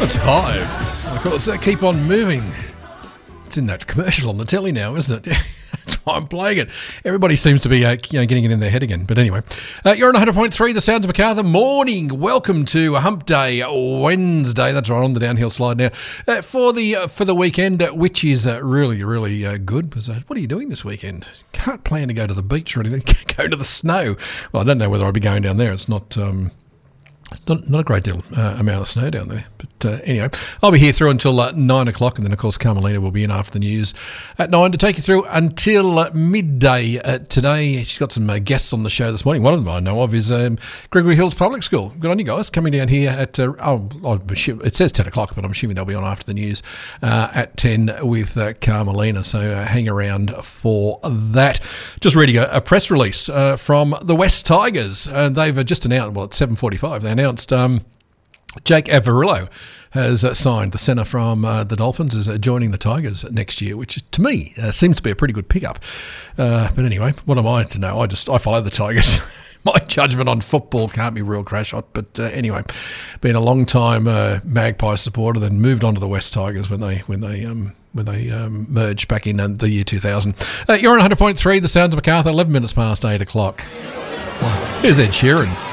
That's 5. Of course, keep on moving. It's in that commercial on the telly now, isn't it? That's why I'm playing it. Everybody seems to be getting it in their head again. But anyway, you're on 100.3, The Sounds of Macarthur. Morning. Welcome to Hump Day Wednesday. That's right, on the downhill slide now. For the weekend, which is really, really good. Because, what are you doing this weekend? Can't plan to go to the beach or anything. Go to the snow. Well, I don't know whether I'll be going down there. It's not a great deal amount of snow down there. But anyway, I'll be here through until 9 o'clock, and then, of course, Carmelina will be in after the news at 9 to take you through until midday today. She's got some guests on the show this morning. One of them I know of is Gregory Hills Public School. Good on you guys. Coming down here at, it says 10 o'clock, but I'm assuming they'll be on after the news at 10 with Carmelina. So hang around for that. Just reading a press release from the West Tigers. They've just announced, well, at 7:45, they announced Jake Averillo has signed. The centre from the Dolphins is joining the Tigers next year, which to me seems to be a pretty good pickup. But anyway, what am I to know? I follow the Tigers. My judgment on football can't be real crash hot. But anyway, been a long time Magpie supporter, then moved on to the West Tigers when they merged back in the year 2000. You're on 100.3, The Sounds of Macarthur, 11 minutes past 8 o'clock. Here's Ed Sheeran.